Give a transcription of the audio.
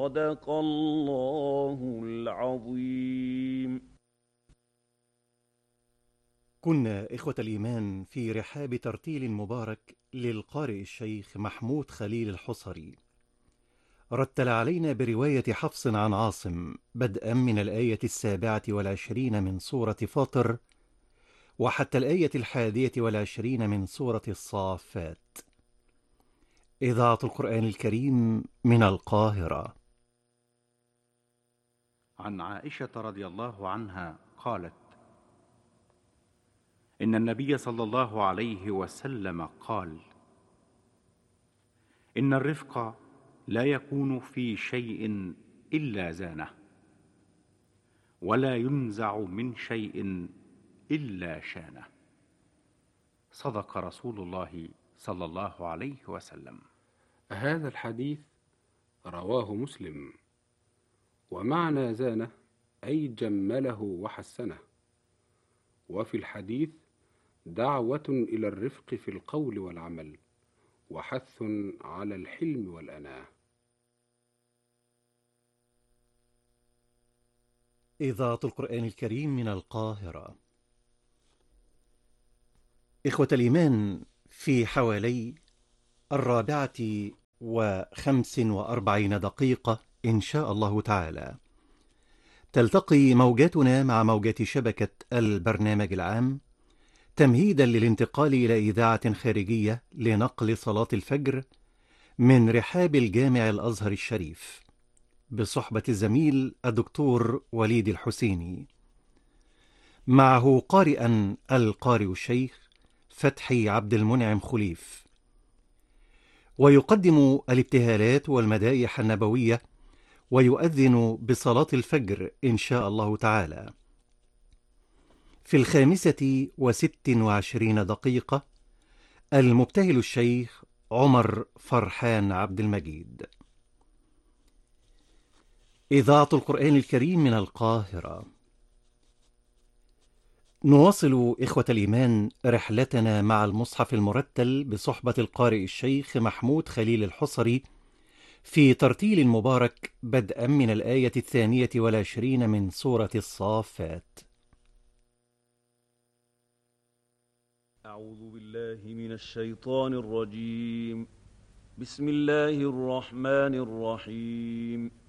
صدق الله العظيم. كنا إخوة الإيمان في رحاب ترتيل مبارك للقارئ الشيخ محمود خليل الحصري. رتل علينا برواية حفص عن عاصم بدءا من الآية 27 من سورة فاطر وحتى الآية 21 من سورة الصافات. إذاعة القرآن الكريم من القاهرة. عن عائشة رضي الله عنها قالت: إن النبي صلى الله عليه وسلم قال: إن الرفق لا يكون في شيء إلا زانه، ولا ينزع من شيء إلا شانه. صدق رسول الله صلى الله عليه وسلم. هذا الحديث رواه مسلم، ومعنى زانه أي جمله وحسنه. وفي الحديث دعوة إلى الرفق في القول والعمل، وحث على الحلم والأناة. إذاعة القرآن الكريم من القاهرة. إخوة الإيمان، في حوالي 4:45 إن شاء الله تعالى تلتقي موجاتنا مع موجات شبكة البرنامج العام، تمهيدا للانتقال إلى إذاعة خارجية لنقل صلاة الفجر من رحاب الجامع الأزهر الشريف بصحبة الزميل الدكتور وليد الحسيني، معه قارئا القارئ الشيخ فتحي عبد المنعم خليف، ويقدم الابتهالات والمدائح النبوية ويؤذن بصلاة الفجر إن شاء الله تعالى. في 25:26 المبتهل الشيخ عمر فرحان عبد المجيد. إذاعة القرآن الكريم من القاهرة. نواصل إخوة الإيمان رحلتنا مع المصحف المرتل بصحبة القارئ الشيخ محمود خليل الحصري في ترتيل مبارك بدءا من الآية 22 من سورة الصافات. أعوذ بالله من الشيطان الرجيم. بسم الله الرحمن الرحيم.